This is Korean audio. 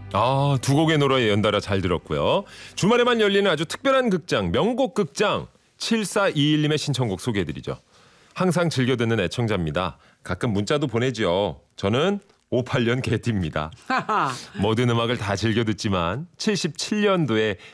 아, 두 곡의 노래 연달아 잘 들었고요. 주말에만 열리는 아주 특별한 극장, 명곡 극장 7421님의 신청곡 소개해드리죠. 항상 즐겨 듣는 애청자입니다. 가끔 문자도 보내죠. 저는 58년 개띠입니다. 모든 음악을 다 즐겨 듣지만 77년도에